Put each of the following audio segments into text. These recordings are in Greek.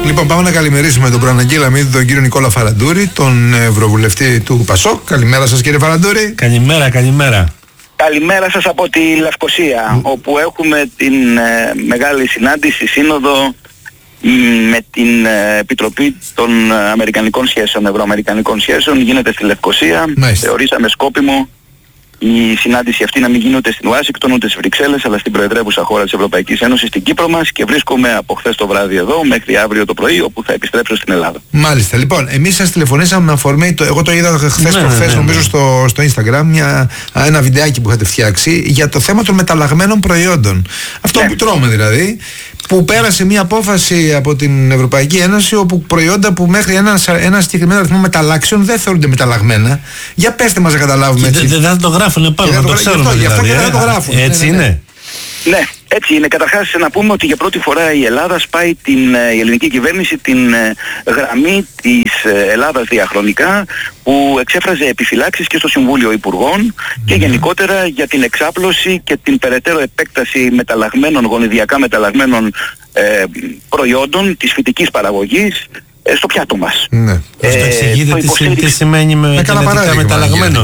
Λοιπόν, πάμε να καλημερίσουμε τον προαναγγείλα μύθι, τον κύριο Νικόλα Φαραντούρη, τον Ευρωβουλευτή του ΠΑΣΟΚ. Καλημέρα σας, κύριε Φαραντούρη. Καλημέρα. Καλημέρα σας από τη Λευκοσία, όπου έχουμε την μεγάλη συνάντηση, σύνοδο με την Επιτροπή των Αμερικανικών Σχέσεων, Ευρωαμερικανικών Σχέσεων. Γίνεται στη Λευκοσία. Θεωρήσαμε σκόπιμο η συνάντηση αυτή να μην γίνει ούτε στην Ουάσιγκτον ούτε στις Βρυξέλλες, αλλά στην προεδρεύουσα χώρα της Ευρωπαϊκής Ένωσης, στην Κύπρο μας, και βρίσκομαι από χθες το βράδυ εδώ μέχρι αύριο το πρωί, όπου θα επιστρέψω στην Ελλάδα. Μάλιστα. Λοιπόν, εμείς σας τηλεφωνήσαμε με αφορμή, εγώ το είδα χθες νομίζω στο Instagram, ένα βιντεάκι που είχατε φτιάξει για το θέμα των μεταλλαγμένων προϊόντων. Αυτό που τρώμε δηλαδή, που πέρασε μια απόφαση από την Ευρωπαϊκή Ένωση, όπου προϊόντα που μέχρι ένα συγκεκριμένο αριθμό μεταλλάξεων δεν θεωρούνται μεταλλαγμένα. Για πέστε μας να καταλάβουμε έτσι. Δεν το γράφουν πάνω, να το ξέρουμε δηλαδή. Αυτό το γράφουν. Έτσι είναι. Ναι, έτσι είναι. Καταρχάς να πούμε ότι για πρώτη φορά η Ελλάδα σπάει η ελληνική κυβέρνηση την γραμμή της Ελλάδας διαχρονικά, που εξέφραζε επιφυλάξεις και στο Συμβούλιο Υπουργών και γενικότερα για την εξάπλωση και την περαιτέρω επέκταση γονιδιακά μεταλλαγμένων προϊόντων της φυτικής παραγωγής στο πιάτο μας. Ναι. Το εξηγείτε τι σημαίνει με γενετικά μεταλλαγμένο.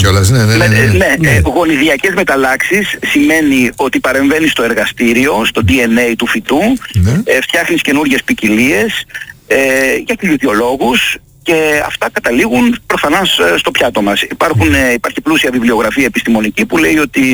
Γονιδιακές μεταλλάξεις σημαίνει ότι παρεμβαίνεις στο εργαστήριο, στο DNA του φυτού, φτιάχνεις καινούργιες ποικιλίες για κλιδιολόγους, και αυτά καταλήγουν προφανώς στο πιάτο μας. Υπάρχει πλούσια βιβλιογραφία επιστημονική που λέει ότι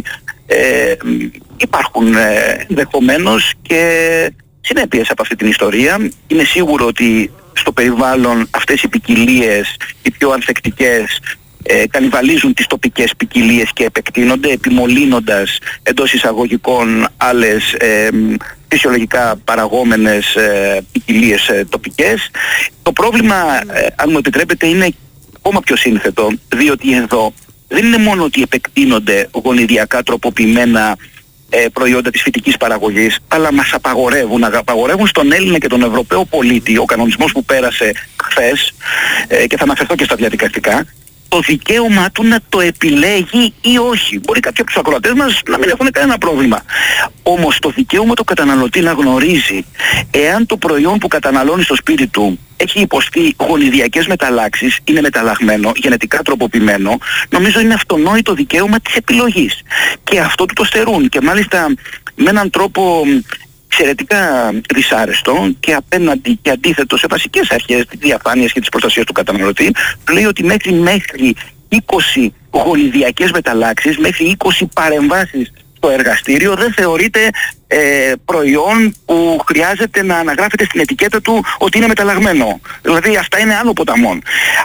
υπάρχουν ενδεχομένως και συνέπειες από αυτή την ιστορία. Είναι σίγουρο ότι στο περιβάλλον αυτές οι ποικιλίες, οι πιο ανθεκτικές, κανιβαλίζουν τις τοπικές ποικιλίες και επεκτείνονται, επιμολύνοντας εντός εισαγωγικών άλλες φυσιολογικά παραγόμενες ποικιλίες τοπικές. Το πρόβλημα, αν μου επιτρέπετε, είναι ακόμα πιο σύνθετο, διότι εδώ δεν είναι μόνο ότι επεκτείνονται γονιδιακά τροποποιημένα προϊόντα της φυτικής παραγωγής, αλλά μας απαγορεύουν στον Έλληνα και τον Ευρωπαίο πολίτη, ο κανονισμός που πέρασε χθες, και θα αναφερθώ και στα διαδικαστικά, το δικαίωμα του να το επιλέγει ή όχι. Μπορεί κάποιοι από τους ακροατές μας να μην έχουν κανένα πρόβλημα. Όμως το δικαίωμα του καταναλωτή να γνωρίζει εάν το προϊόν που καταναλώνει στο σπίτι του έχει υποστεί γονιδιακές μεταλλάξεις, είναι μεταλλαγμένο, γενετικά τροποποιημένο, νομίζω είναι αυτονόητο δικαίωμα της επιλογής. Και αυτό του το στερούν, και μάλιστα με έναν τρόπο εξαιρετικά δυσάρεστο και απέναντι και αντίθετο σε βασικές αρχές της διαφάνειας και της προστασίας του καταναλωτή. Λέει ότι μέχρι 20 γονιδιακές μεταλλάξεις, μέχρι 20 παρεμβάσεις στο εργαστήριο δεν θεωρείται προϊόν που χρειάζεται να αναγράφεται στην ετικέτα του ότι είναι μεταλλαγμένο. Δηλαδή αυτά είναι άλλο ποταμόν.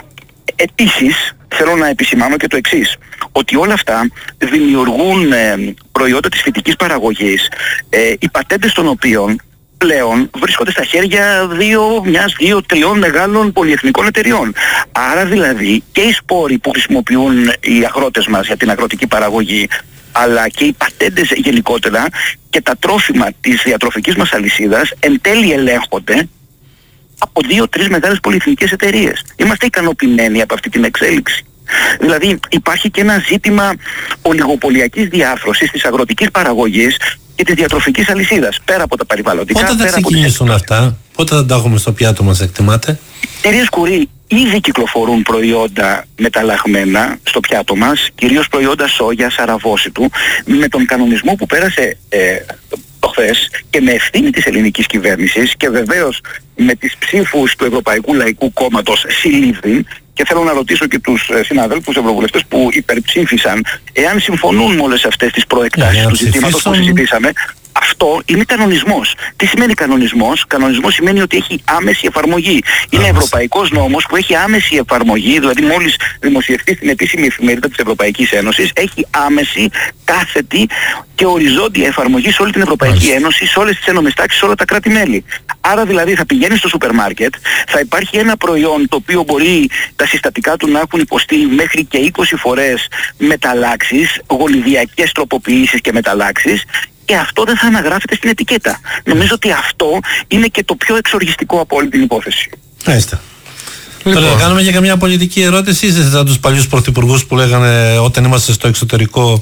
Επίσης θέλω να επισημάνω και το εξής, ότι όλα αυτά δημιουργούν προϊόντα της φυτικής παραγωγής, οι πατέντες των οποίων πλέον βρίσκονται στα χέρια δύο-τριών μεγάλων πολυεθνικών εταιριών. Άρα δηλαδή και οι σπόροι που χρησιμοποιούν οι αγρότες μας για την αγροτική παραγωγή, αλλά και οι πατέντες γενικότερα και τα τρόφιμα της διατροφικής μας αλυσίδας εν τέλει ελέγχονται από 2-3 μεγάλες πολυεθνικές εταιρείες. Είμαστε ικανοποιημένοι από αυτή την εξέλιξη. Δηλαδή υπάρχει και ένα ζήτημα ολιγοπολιακής διάρθρωσης της αγροτικής παραγωγής και της διατροφικής αλυσίδας, πέρα από τα περιβαλλοντικά. Πότε θα ξεκινήσουν αυτά, πότε θα τα έχουμε στο πιάτο μας, εκτιμάτε? Εταιρείες Κουρί ήδη κυκλοφορούν προϊόντα μεταλλαγμένα στο πιάτο μας, κυρίως προϊόντα σόγιας, αραβόσιτου, με τον κανονισμό που πέρασε χθες και με ευθύνη της ελληνικής κυβέρνησης και βεβαίως με τις ψήφους του Ευρωπαϊκού Λαϊκού Κόμματος συλλήβδη. Και θέλω να ρωτήσω και τους συναδέλφους ευρωβουλευτές που υπερψήφισαν εάν συμφωνούν με όλες αυτές τις προεκτάσεις του ζητήματος που συζητήσαμε. Αυτό είναι κανονισμός. Τι σημαίνει κανονισμός? Κανονισμός σημαίνει ότι έχει άμεση εφαρμογή. Είναι ευρωπαϊκός νόμος που έχει άμεση εφαρμογή, δηλαδή μόλις δημοσιευτεί στην επίσημη εφημερίδα της Ευρωπαϊκής Ένωσης, έχει άμεση, κάθετη και οριζόντια εφαρμογή σε όλη την Ευρωπαϊκή Ένωση, σε όλες τις ένομες τάξεις, σε όλα τα κράτη-μέλη. Άρα δηλαδή θα πηγαίνει στο σούπερ μάρκετ, θα υπάρχει ένα προϊόν το οποίο μπορεί τα συστατικά του να έχουν υποστεί μέχρι και 20 φορές μεταλλάξεις, γονιδιακές τροποποιήσεις και μεταλλάξεις, και αυτό δεν θα αναγράφεται στην ετικέτα. Νομίζω ότι αυτό είναι και το πιο εξοργιστικό από όλη την υπόθεση. Έστε. Τώρα κάνουμε για καμιά πολιτική ερώτηση, είστε σαν τους παλιούς πρωθυπουργούς που λέγανε όταν είμαστε στο εξωτερικό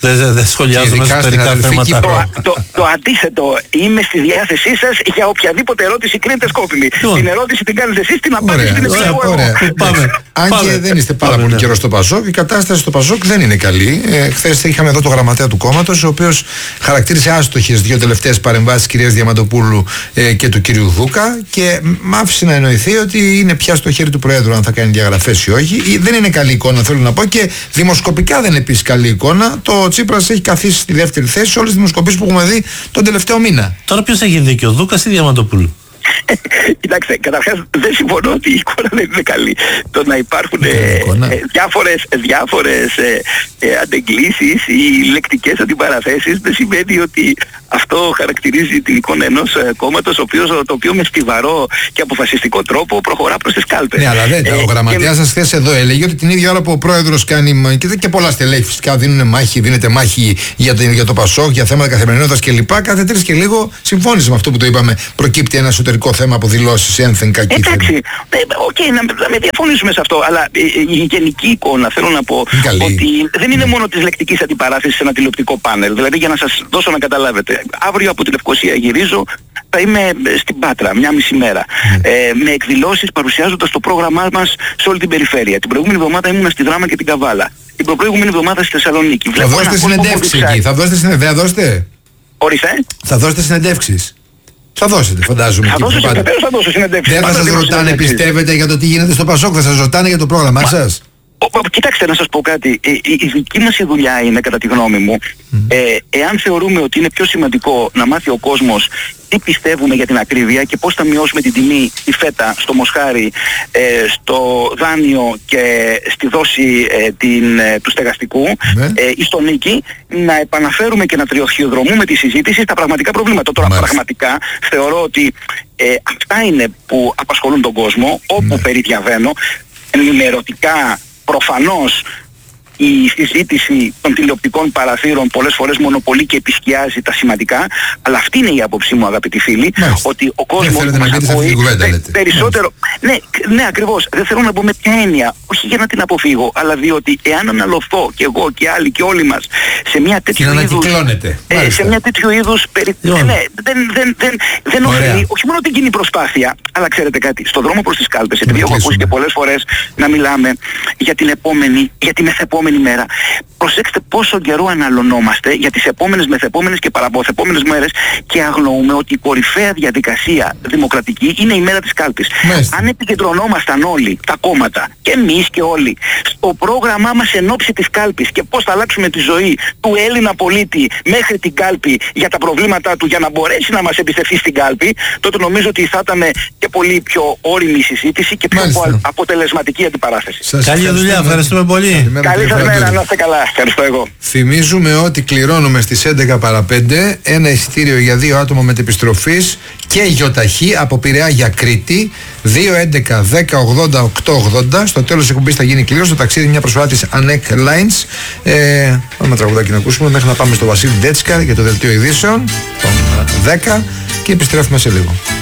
Δεν σχολιάζουμε εσωτερικά θέματα. Το αντίθετο, είμαι στη διάθεσή σας για οποιαδήποτε ερώτηση κρίνετε σκόπιμη. Την ερώτηση την κάνετε εσείς, την απάντηση την επιλέγω εγώ. Αν και δεν είστε πάρα πολύ καιρό στο Πασόκ, η κατάσταση στο Πασόκ δεν είναι καλή. Χθες είχαμε εδώ το γραμματέα του κόμματος, ο οποίος χαρακτήρισε άστοχες 2 τελευταίες παρεμβάσεις της κυρίας Διαμαντοπούλου και του κυρίου Δούκα και μ' άφησε να εννοηθεί ότι είναι πια στο χέρι του Προέδρου αν θα κάνει διαγραφές ή όχι. Δεν είναι καλή εικόνα, θέλω να πω, και δημοσκοπικά δεν είναι επίσης καλή εικόνα. Το Τσίπρας έχει καθίσει στη δεύτερη θέση σε όλες τις δημοσκοπήσεις που έχουμε δει τον τελευταίο μήνα. Τώρα ποιος έχει δίκιο, ο Δούκας ή Διαμαντοπούλου? Κοιτάξτε, καταρχάς δεν συμφωνώ ότι η εικόνα δεν είναι καλή. Το να υπάρχουν διάφορες αντεγκλήσεις ή λεκτικές αντιπαραθέσεις δεν σημαίνει ότι αυτό χαρακτηρίζει την εικόνα ενός κόμματος το οποίο με στιβαρό και αποφασιστικό τρόπο προχωρά προς τις κάλπες. Ναι, αλλά δεν. Ο γραμματέας σας χθες εδώ έλεγε ότι την ίδια ώρα που ο πρόεδρος κάνει. Και πολλά στελέχη φυσικά δίνεται μάχη για το Πασόκ, για θέματα καθημερινότητας κλπ. Κάθε 3 και λίγο συμφώνησε με αυτό που το είπαμε. Προκύπτει ένα εσωτερικό θέμα από δηλώσεις ένθεν κακή. Εντάξει, να με διαφωνήσουμε σε αυτό, αλλά η γενική εικόνα θέλω να πω ότι δεν είναι μόνο της λεκτικής αντιπαράθεσης σε ένα τηλεοπτικό πάνελ. Δηλαδή, για να σας δώσω να καταλάβετε, αύριο από τη Λευκοσία γυρίζω, θα είμαι στην Πάτρα μια μισή μέρα με εκδηλώσεις παρουσιάζοντας το πρόγραμμά μας σε όλη την περιφέρεια. Την προηγούμενη εβδομάδα ήμουνα στη Δράμα και την Καβάλα. Την προηγούμενη εβδομάδα στη Θεσσαλονίκη. Θα δώσετε συνεντεύξεις εκεί, θα δώσετε. Ορίστε. Θα δώσετε συνεντεύξεις. Θα δώσετε, φαντάζομαι. Θα δώσω συνεντεύξεις. Δεν θα σας ρωτάνε, πιστεύετε, για το τι γίνεται στο Πασόκ, θα σας ρωτάνε για το πρόγραμμά σας. Κοιτάξτε, να σας πω κάτι. Η δική μας η δουλειά είναι, κατά τη γνώμη μου, εάν θεωρούμε ότι είναι πιο σημαντικό να μάθει ο κόσμος τι πιστεύουμε για την ακρίβεια και πώς θα μειώσουμε την τιμή, τη φέτα, στο μοσχάρι, στο δάνειο και στη δόση του στεγαστικού ή στο νίκη, να επαναφέρουμε και να τριοχιοδρομούμε τη συζήτηση στα πραγματικά προβλήματα. Τώρα πραγματικά θεωρώ ότι αυτά είναι που απασχολούν τον κόσμο, όπου περιδιαβαίνω, ενημερωτικά. Προφανώς η συζήτηση των τηλεοπτικών παραθύρων πολλές φορές μονοπολεί και επισκιάζει τα σημαντικά, αλλά αυτή είναι η άποψή μου, αγαπητοί φίλοι, ότι ο κόσμος μας ακούει περισσότερο. Ναι, ακριβώς. Δεν θέλω να πω με ποια έννοια, όχι για να την αποφύγω, αλλά διότι εάν αναλωθώ και εγώ και άλλοι και όλοι μας σε μια τέτοιου είδους δεν οφείλει όχι μόνο την κοινή προσπάθεια, αλλά ξέρετε κάτι, στον δρόμο προς τις κάλπες, επειδή έχω ακούσει και πολλές φορές να μιλάμε για την επόμενη, για τη μεθεπόμενη μέρα. Προσέξτε πόσο καιρό αναλωνόμαστε για τις επόμενες, μεθεπόμενες και παραποθεπόμενες μέρες και αγνοούμε ότι η κορυφαία διαδικασία δημοκρατική είναι η μέρα της κάλπης. Αν επικεντρωνόμασταν όλοι, τα κόμματα και εμείς και όλοι, στο πρόγραμμά μας εν ώψη της κάλπης και πώς θα αλλάξουμε τη ζωή του Έλληνα πολίτη μέχρι την κάλπη για τα προβλήματά του, για να μπορέσει να μας εμπιστευτεί στην κάλπη, τότε νομίζω ότι θα ήταν και πολύ πιο όριμη η συζήτηση και πιο αποτελεσματική αντιπαράθεση. Καλή δουλειά, ευχαριστούμε πολύ. Καλή σας μέρα, να είστε καλά. Ευχαριστώ εγώ. Θυμίζουμε ότι κληρώνουμε στις 11 παρά 5 ένα εισιτήριο για 2 άτομα μετεπιστροφής και γιοταχή από Πειραιά για Κρήτη. 2-11-10-80-8-80. Στο τέλος της εκπομπής θα γίνει κλήρωση. Το ταξίδι είναι μια προσφορά της ANEC Lines. Πάμε τραγουδάκι να ακούσουμε μέχρι να πάμε στο Βασίλη Ντέτσκα για το δελτίο ειδήσεων των 10 και επιστρέφουμε σε λίγο.